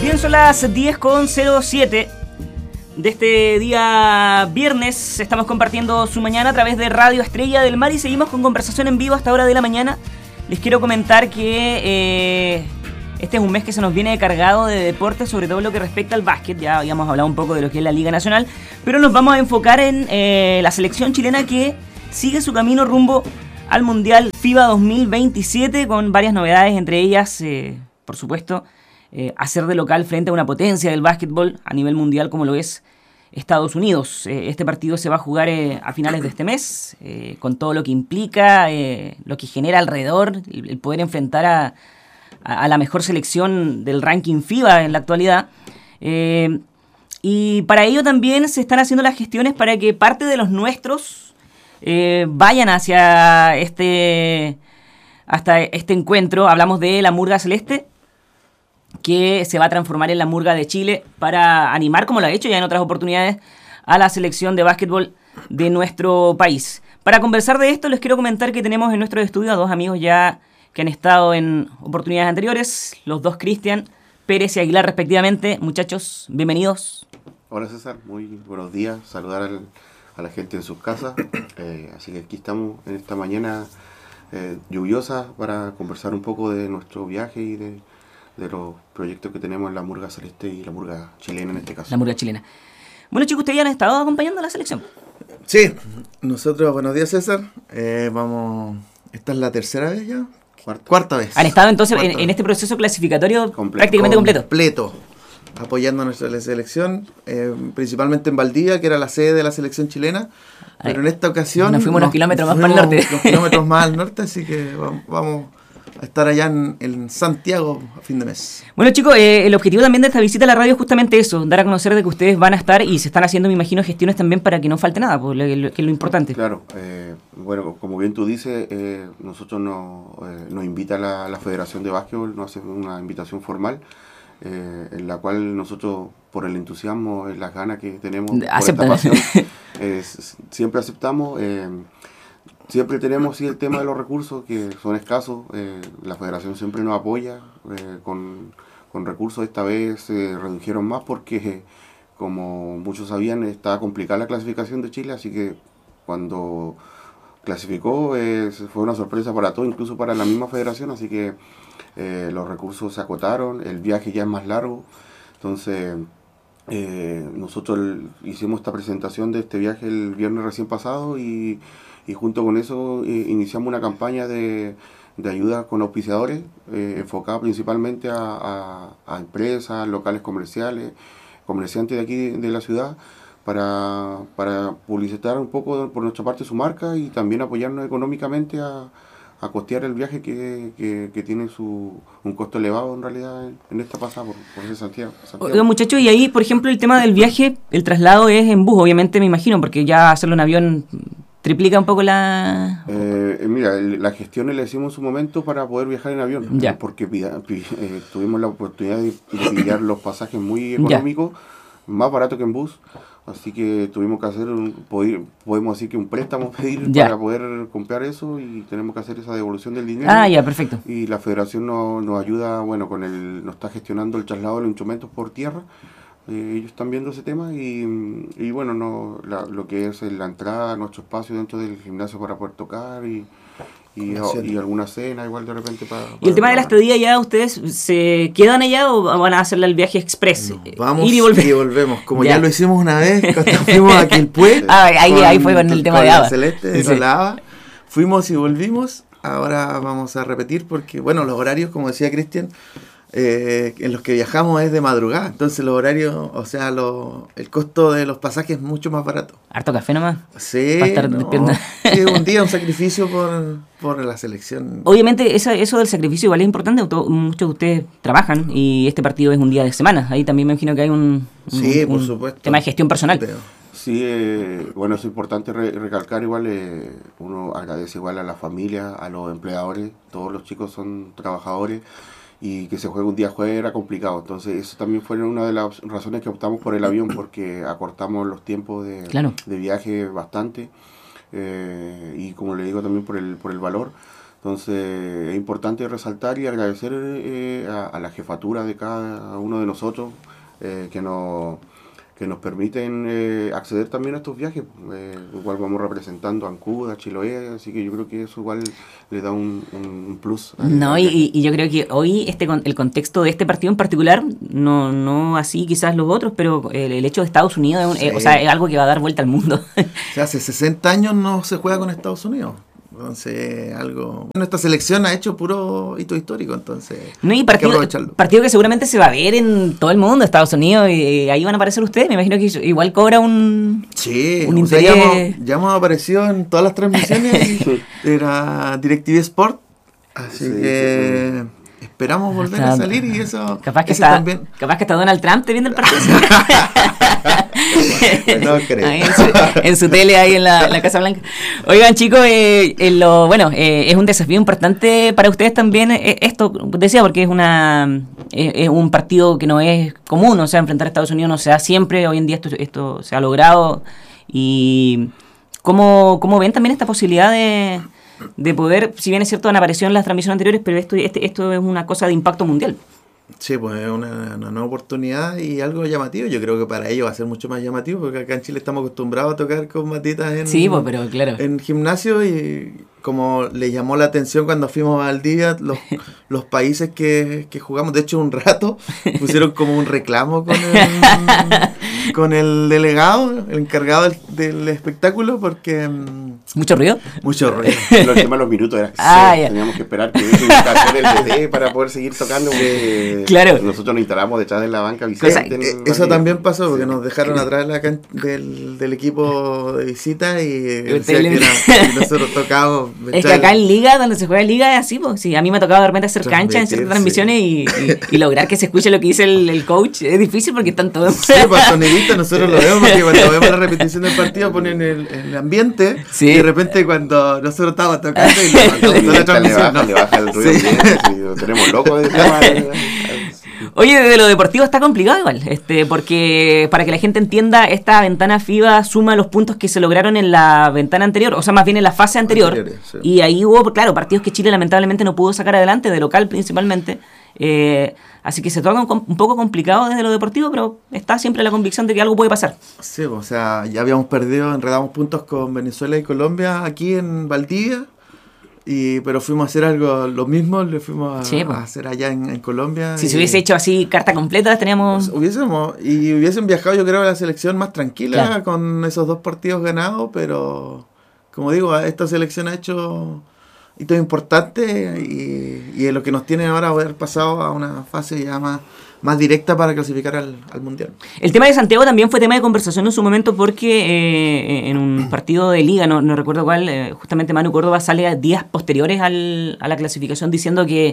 Bien, son las 10:07 de este día viernes. Estamos compartiendo su mañana a través de Radio Estrella del Mar y seguimos con conversación en vivo hasta hora de la mañana. Les quiero comentar que este es un mes que se nos viene cargado de deportes, sobre todo lo que respecta al básquet. Ya habíamos hablado un poco de lo que es la Liga Nacional, pero nos vamos a enfocar en la selección chilena que sigue su camino rumbo al Mundial FIBA 2027 con varias novedades, entre ellas, por supuesto, hacer de local frente a una potencia del básquetbol a nivel mundial como lo es Estados Unidos. Este partido se va a jugar a finales de este mes, con todo lo que implica, lo que genera alrededor, el poder enfrentar a la mejor selección del ranking FIBA en la actualidad. Y para ello también se están haciendo las gestiones para que parte de los nuestros vayan hasta este encuentro. Hablamos de la Murga Celeste, que se va a transformar en la Murga de Chile para animar, como lo ha hecho ya en otras oportunidades, a la selección de básquetbol de nuestro país. Para conversar de esto, les quiero comentar que tenemos en nuestro estudio a dos amigos ya que han estado en oportunidades anteriores, los dos Cristian Pérez y Aguilar respectivamente. Muchachos, bienvenidos. Hola César, muy buenos días, saludar a la gente en sus casas, así que aquí estamos en esta mañana lluviosa para conversar un poco de nuestro viaje y de los proyectos que tenemos en la Murga Celeste y la Murga Chilena en este caso. La Murga Chilena. Bueno, chicos, ustedes ya han estado acompañando a la selección. Sí, nosotros, buenos días César, esta es la tercera vez ya, cuarta vez. Han estado entonces en este proceso clasificatorio prácticamente completo. Apoyando a nuestra selección, principalmente en Valdivia, que era la sede de la selección chilena, pero en esta ocasión nos fuimos unos kilómetros más para el norte. Unos kilómetros más al norte, así que vamos a estar allá en Santiago a fin de mes. Bueno, chicos, el objetivo también de esta visita a la radio es justamente eso, dar a conocer de que ustedes van a estar y se están haciendo, me imagino, gestiones también para que no falte nada, que es lo importante. Claro, bueno, como bien tú dices, nosotros nos invita la Federación de Básquetbol, nos hace una invitación formal, en la cual nosotros, por el entusiasmo, las ganas que tenemos por esta pasión, siempre aceptamos. Siempre tenemos el tema de los recursos, que son escasos. La federación siempre nos apoya con recursos. Esta vez se redujeron más porque, como muchos sabían, estaba complicada la clasificación de Chile, así que cuando clasificó fue una sorpresa para todos, incluso para la misma federación, así que los recursos se acotaron, el viaje ya es más largo. Entonces nosotros hicimos esta presentación de este viaje el viernes recién pasado y junto con eso iniciamos una campaña de ayuda con auspiciadores enfocada principalmente a empresas, locales comerciales, comerciantes de aquí de la ciudad, para publicitar un poco por nuestra parte su marca y también apoyarnos económicamente a costear el viaje que tiene un costo elevado en realidad en esta pasada por ese Santiago. Oiga, muchachos, y ahí, por ejemplo, el tema del viaje, el traslado es en bus, obviamente, me imagino, porque ya hacerlo en avión triplica un poco la... Mira, las gestiones le hicimos en su momento para poder viajar en avión, porque tuvimos la oportunidad de pillar los pasajes muy económicos, más barato que en bus. Así que tuvimos que hacer, podemos decir que un préstamo pedir para poder comprar eso y tenemos que hacer esa devolución del dinero. Perfecto. Y la federación nos ayuda, bueno, nos está gestionando el traslado de los instrumentos por tierra. Ellos están viendo ese tema y bueno, lo que es la entrada a nuestro espacio dentro del gimnasio para poder tocar y alguna cena igual de repente para ¿Y el tema de la estadía ya ustedes se quedan allá o van a hacerle el viaje express? No, vamos y volvemos, como ya lo hicimos una vez cuando fuimos a Quilpué. Ahí fue con el tema de agua. Celeste, con la ABA. Fuimos y volvimos, ahora vamos a repetir porque, bueno, los horarios, como decía Cristian, en los que viajamos es de madrugada, entonces los horarios, o sea, el costo de los pasajes es mucho más barato. ¿Harto café nomás? Sí, sí, un día un sacrificio por la selección. Obviamente eso del sacrificio igual es importante, muchos de ustedes trabajan y este partido es un día de semana, ahí también me imagino que hay por supuesto, tema de gestión personal. Sí, bueno, es importante recalcar igual, uno agradece igual a la familia, a los empleadores, todos los chicos son trabajadores, y que se juegue un día jueves era complicado. Entonces eso también fue una de las razones que optamos por el avión, porque acortamos los tiempos de viaje bastante, y como le digo también por el valor. Entonces es importante resaltar y agradecer a la jefatura de cada uno de nosotros que nos permiten acceder también a estos viajes. Igual vamos representando a Ancud, a Chiloé, así que yo creo que eso igual le da un plus. No, y yo creo que hoy el contexto de este partido en particular, no así quizás los otros, pero el hecho de Estados Unidos es algo que va a dar vuelta al mundo. O sea, hace 60 años no se juega con Estados Unidos. Entonces, bueno, esta selección ha hecho puro hito histórico, entonces no, y hay que aprovecharlo. Partido que seguramente se va a ver en todo el mundo, Estados Unidos, y ahí van a aparecer ustedes. Me imagino que igual cobra un interés. Ya hemos aparecido en todas las transmisiones. Era DirecTV Sport, así que esperamos volver a salir y eso. Capaz que está Donald Trump te viendo el partido. No creo. Ahí en su tele ahí en la Casa Blanca. Oigan, chicos, es un desafío importante para ustedes también esto, decía, porque es un partido que no es común, o sea, enfrentar a Estados Unidos no se da siempre. Hoy en día esto se ha logrado. Y ¿cómo ven también esta posibilidad de poder, si bien es cierto, han aparecido en las transmisiones anteriores, pero esto es una cosa de impacto mundial? Sí, pues es una nueva oportunidad y algo llamativo. Yo creo que para ellos va a ser mucho más llamativo, porque acá en Chile estamos acostumbrados a tocar con matitas en gimnasio, y como les llamó la atención cuando fuimos a Valdivia, los países que jugamos, de hecho un rato pusieron como un reclamo con el delegado, el encargado del espectáculo, porque... ¿Mucho ruido? Mucho ruido. Los temas, los minutos era teníamos que esperar que hubiese invitación del DT para poder seguir tocando, porque claro, nosotros nos instalamos detrás de la banca Vicente. Eso también pasó, porque nos dejaron atrás del equipo de visita y nosotros tocábamos. Es que acá en Liga, donde se juega en Liga, es así, pues. Sí, a mí me ha tocado de repente hacer cancha en ciertas transmisiones y lograr que se escuche lo que dice el coach es difícil porque están todos... Sí, pues sonidistas nosotros lo vemos, porque cuando vemos la repetición del partido ponen el ambiente, y de repente cuando nosotros estábamos tocando le baja el ruido, lo tenemos loco de tema. Oye, desde lo deportivo está complicado igual, porque para que la gente entienda, esta ventana FIBA suma los puntos que se lograron en la ventana anterior, o sea, más bien en la fase anterior, sí. Y ahí hubo, claro, partidos que Chile lamentablemente no pudo sacar adelante, de local principalmente, así que se toca un poco complicado desde lo deportivo, pero está siempre la convicción de que algo puede pasar. Sí, o sea, ya habíamos enredamos puntos con Venezuela y Colombia aquí en Valdivia, pero fuimos a hacer algo, lo mismo, le fuimos a hacer allá en Colombia. Si se hubiese hecho así carta completa, teníamos... Hubiesen viajado, yo creo, a la selección más tranquila, con esos 2 partidos ganados, pero como digo, esta selección ha hecho hitos importantes y es lo que nos tiene ahora haber pasado a una fase ya más directa para clasificar al Mundial. El tema de Santiago también fue tema de conversación en su momento, porque en un partido de liga, no recuerdo cuál, justamente Manu Córdoba sale a días posteriores a la clasificación diciendo que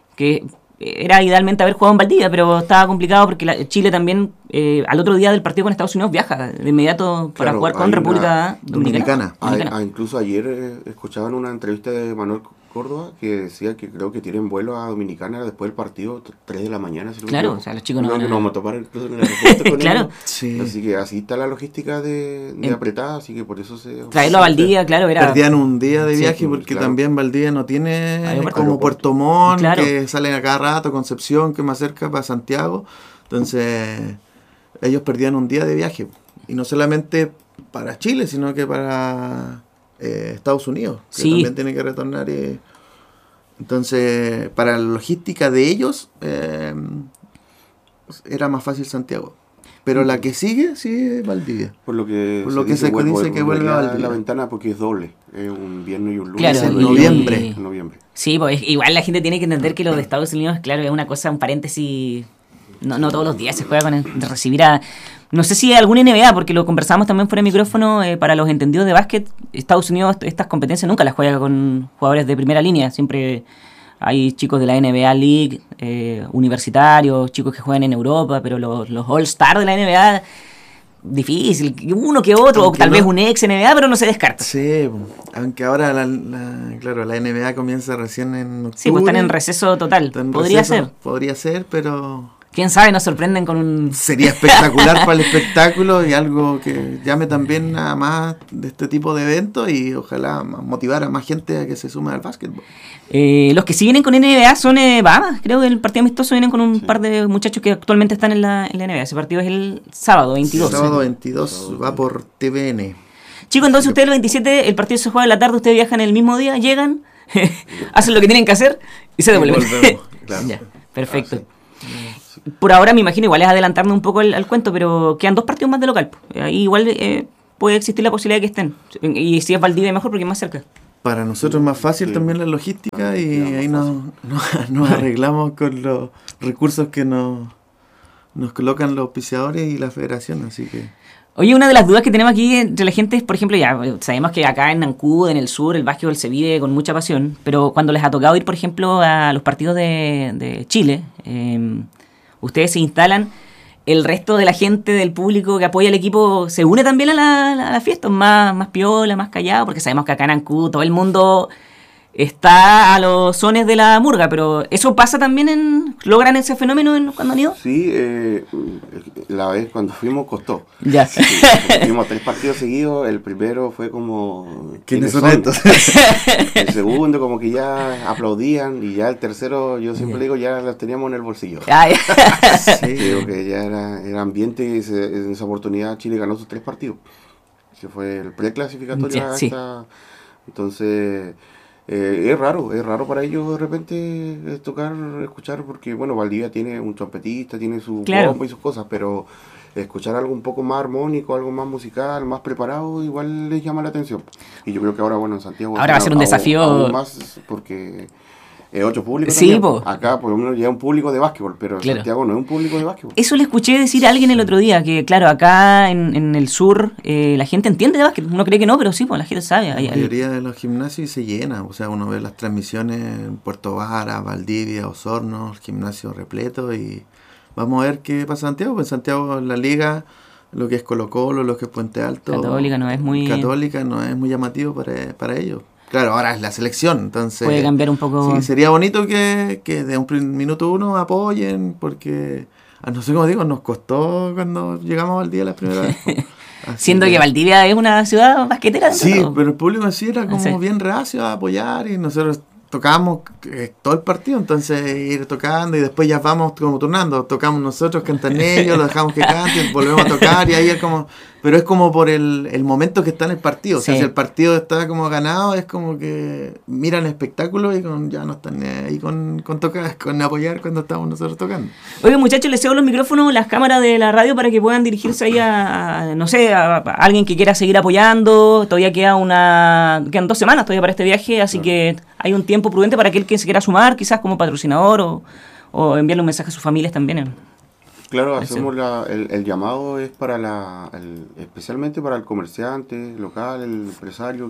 era idealmente haber jugado en Valdivia, pero estaba complicado porque Chile también al otro día del partido con Estados Unidos viaja de inmediato para jugar con República Dominicana. Incluso ayer escuchaban una entrevista de Manuel Córdoba que decía que creo que tienen vuelo a Dominicana después del partido 3 de la mañana. Si claro, o sea, los chicos no van a... Nos vamos a topar incluso en el aeropuerto con claro. Sí. Así que así está la logística de apretada, así que por eso se... Traerlo a Valdivia, claro, era... Perdían un día de viaje porque también Valdivia no tiene como Puerto Montt, que salen a cada rato, Concepción, que es más cerca, para Santiago. Entonces, ellos perdían un día de viaje. Y no solamente para Chile, sino que para... Estados Unidos, que también tiene que retornar. Entonces, para la logística de ellos, era más fácil Santiago. Pero la que sigue es Valdivia. Por lo que se dice que vuelve a Valdivia. La ventana, porque es doble. Es un viernes y un lunes. Claro, en noviembre. Sí, pues igual la gente tiene que entender que lo de Estados Unidos, claro, es una cosa, un paréntesis. No todos los días se juega con recibir a... No sé si alguna NBA, porque lo conversamos también fuera de micrófono, para los entendidos de básquet, Estados Unidos estas competencias nunca las juega con jugadores de primera línea, siempre hay chicos de la NBA League, universitarios, chicos que juegan en Europa, pero los All-Star de la NBA, difícil, uno que otro, aunque o tal vez un ex NBA, pero no se descarta. Sí, aunque ahora la NBA comienza recién en octubre. Sí, pues están en receso total, podría ser, pero... quién sabe, nos sorprenden con un... Sería espectacular para el espectáculo y algo que llame también a más de este tipo de eventos y ojalá motivar a más gente a que se sume al básquetbol. Los que sí vienen con NBA son Bahamas. Creo que el partido amistoso vienen con un par de muchachos que actualmente están en la NBA. Ese partido es el sábado 22. Sábado 22 va por TVN. Chicos, entonces ustedes el 27, el partido se juega en la tarde, ustedes viajan el mismo día, llegan, hacen lo que tienen que hacer y se devuelven. Claro. Ya, perfecto. Por ahora me imagino, igual es adelantarme un poco al cuento, pero quedan 2 partidos más de local. Ahí igual puede existir la posibilidad de que estén. Y si es Valdivia mejor porque es más cerca. Para nosotros es más fácil también la logística y ahí nos arreglamos con los recursos que nos colocan los auspiciadores y la federación, así que... Oye, una de las dudas que tenemos aquí entre la gente es, por ejemplo, ya sabemos que acá en Ancud, en el sur, el básquetbol se vive con mucha pasión, pero cuando les ha tocado ir, por ejemplo, a los partidos de Chile, ustedes se instalan, el resto de la gente del público que apoya al equipo se une también a la fiesta, más piola, más callado, porque sabemos que acá en Ancud todo el mundo está a los sones de la murga, pero ¿eso pasa también logran ese fenómeno cuando han ido? Sí, la vez cuando fuimos costó. Ya. Sí, fuimos 3 partidos seguidos, el primero fue como... ¿Quiénes son estos? El segundo como que ya aplaudían y ya el tercero, yo siempre digo, ya los teníamos en el bolsillo. Sí. Digo que ya era ambiente y en esa oportunidad Chile ganó sus 3 partidos, que fue el preclasificatorio Ya, a sí. esta... Entonces... es raro para ellos de repente tocar, escuchar, porque bueno, Valdivia tiene un trompetista, tiene su bombo y sus cosas, pero escuchar algo un poco más armónico, algo más musical, más preparado, igual les llama la atención. Y yo creo que ahora, bueno, en Santiago... Ahora va a ser un desafío... Aún más porque... otro público Sí, también. po. Acá por lo menos ya es un público de básquetbol, pero Claro. Santiago no es un público de básquetbol. Eso le escuché decir a alguien el otro día, que claro, acá en el sur la gente entiende de básquet. Uno cree que no, pero sí, pues la gente sabe. La mayoría de los gimnasios se llena, o sea, uno ve las transmisiones en Puerto Vara, Valdivia, Osorno, el gimnasio repleto y vamos a ver qué pasa en Santiago. Pues en Santiago en la liga, lo que es Colo-Colo, lo que es Puente Alto, Católica no es muy llamativo para ellos. Claro, ahora es la selección, entonces... Puede cambiar un poco... Sí, sería bonito que de un minuto uno apoyen, porque, no sé cómo digo, nos costó cuando llegamos a Valdivia la primera vez. Siendo que Valdivia es una ciudad basquetera. Sí, ¿no? pero el público sí era como Sí. bien reacio a apoyar y nosotros tocábamos todo el partido, entonces ir tocando y después ya vamos como turnando, tocamos nosotros, cantan ellos, lo dejamos que canten, volvemos a tocar y ahí es como, pero es como por el momento que está en el partido, o sea, Sí. si el partido está como ganado es como que miran el espectáculo y ya no están ahí con tocar, con apoyar cuando estamos nosotros tocando. Oye, muchachos, les cedo los micrófonos, las cámaras de la radio para que puedan dirigirse ahí no sé, a alguien que quiera seguir apoyando. Todavía quedan 2 semanas todavía para este viaje, así que hay un tiempo prudente para aquel que se quiera sumar, quizás como patrocinador o enviarle un mensaje a sus familias también. Claro, hacemos el llamado es para especialmente para el comerciante local, el empresario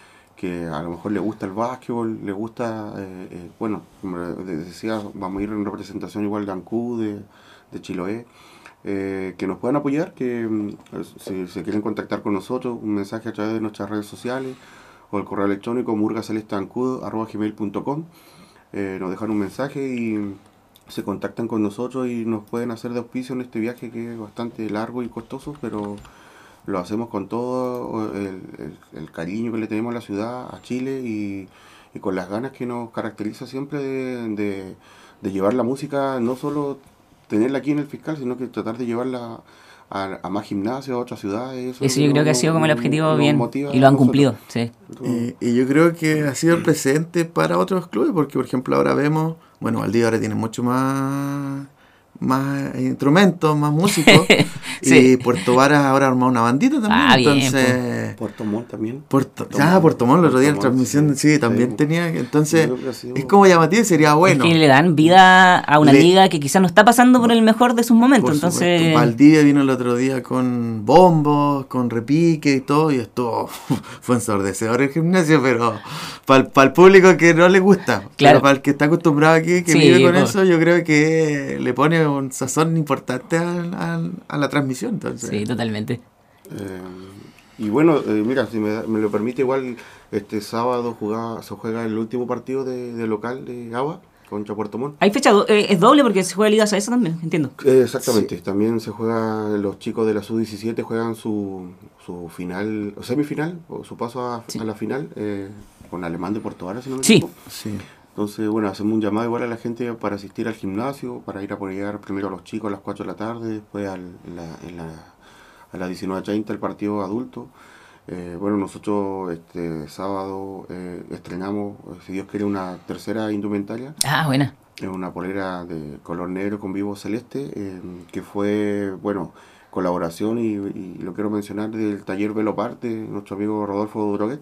que a lo mejor le gusta el básquetbol, le gusta, bueno, como les decía, vamos a ir en representación igual de Ancud, de Chiloé, que nos puedan apoyar, que si se quieren contactar con nosotros, un mensaje a través de nuestras redes sociales o el correo electrónico murgacelesteancud@gmail.com, nos dejan un mensaje y se contactan con nosotros y nos pueden hacer de auspicio en este viaje que es bastante largo y costoso, pero lo hacemos con todo el cariño que le tenemos a la ciudad, a Chile y con las ganas que nos caracteriza siempre de llevar la música, no solo tenerla aquí en el Fiscal, sino que tratar de llevarla a más gimnasios, a otras ciudades. Eso yo creo que ha sido como el objetivo bien y lo han cumplido. Sí. Y yo creo que ha sido el presente para otros clubes, porque por ejemplo ahora vemos, bueno, Valdivia ahora tiene mucho más instrumentos, más músicos, Sí. y Puerto Vara ahora armó una bandita también, Bien, entonces... Puerto Montt también. Puerto Montt, el otro día la Puerto Montt, transmisión, sí, también sí. tenía, entonces Yo creo que ha sido- es como llamativo y sería bueno. Es que le dan vida a una Le- liga que quizás no está pasando por el mejor de sus momentos. Por Entonces, supuesto. Valdivia vino el otro día con bombos, con repique y todo, y estuvo fue ensordecedor el gimnasio, pero para el público que no le gusta, Claro. pero para el que está acostumbrado aquí, que Sí, vive con pues. eso, yo creo que le pone un sazón importante a la transmisión. Entonces, sí, totalmente. Y bueno, mira, si me lo permite, igual este sábado se juega el último partido de local de Agua. contra Puerto Montt. ¿Hay fecha es doble porque se juega Liga Saesa también? Entiendo. Exactamente, sí. También se juega, los chicos de la Sub-17 juegan su final, o semifinal, o su paso a la final, con Alemán de Porto Vara, si no me equivoco. Sí. Entonces, bueno, hacemos un llamado igual a la gente para asistir al gimnasio, para ir a apoyar primero a los chicos a las 4 de la tarde, después a las 19:30 el partido adulto. Bueno, nosotros este sábado estrenamos, si Dios quiere, una tercera indumentaria. Ah, buena. Es una polera de color negro con vivo celeste, que fue, bueno, colaboración y lo quiero mencionar del taller Velopart de nuestro amigo Rodolfo Droguet.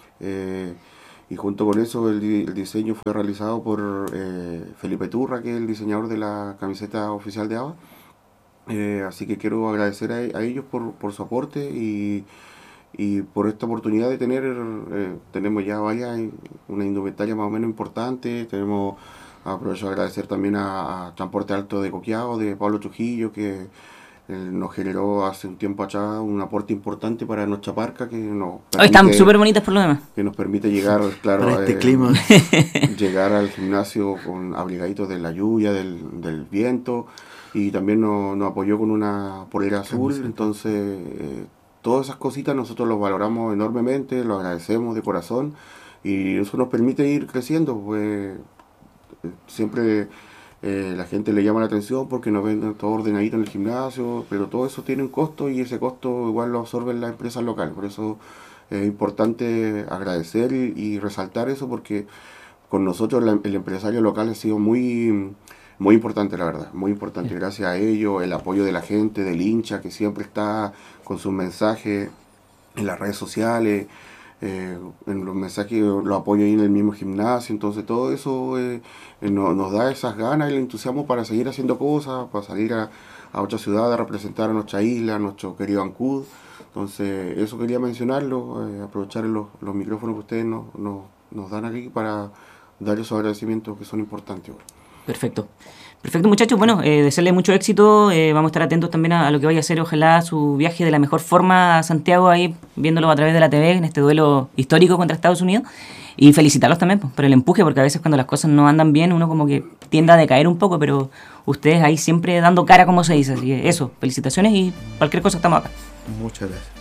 Y junto con eso el diseño fue realizado por Felipe Turra, que es el diseñador de la camiseta oficial de ABA. Así que quiero agradecer a ellos por su aporte y por esta oportunidad de tenemos ya una indumentaria más o menos importante. Aprovecho de agradecer también a Transporte Alto de Coquimbo, de Pablo Trujillo, que nos generó hace un tiempo atrás un aporte importante para nuestra parca, que nos permite, están súper bonitas por lo demás, que nos permite llegar, claro, para este clima, llegar al gimnasio con abrigaditos de la lluvia, del viento, y también nos apoyó con una polera azul. Entonces todas esas cositas nosotros los valoramos enormemente, los agradecemos de corazón, y eso nos permite ir creciendo, pues siempre la gente le llama la atención porque nos ven todo ordenadito en el gimnasio, pero todo eso tiene un costo y ese costo igual lo absorben las empresas locales. Por eso es importante agradecer y resaltar eso, porque con nosotros el empresario local ha sido muy importante, la verdad, muy importante. Gracias a ellos, el apoyo de la gente, del hincha, que siempre está con sus mensajes en las redes sociales, en los mensajes, los apoyo ahí en el mismo gimnasio. Entonces todo eso nos da esas ganas y el entusiasmo para seguir haciendo cosas, para salir a otra ciudad a representar a nuestra isla, a nuestro querido Ancud. Entonces eso quería mencionarlo, aprovechar los micrófonos que ustedes nos dan aquí para dar esos agradecimientos que son importantes. Perfecto, muchachos. Bueno, desearle mucho éxito. Vamos a estar atentos también a lo que vaya a ser, ojalá, su viaje de la mejor forma a Santiago, ahí viéndolo a través de la TV en este duelo histórico contra Estados Unidos. Y felicitarlos también por el empuje, porque a veces cuando las cosas no andan bien uno como que tiende a decaer un poco, pero ustedes ahí siempre dando cara, como se dice. Así que eso, felicitaciones y cualquier cosa estamos acá. Muchas gracias.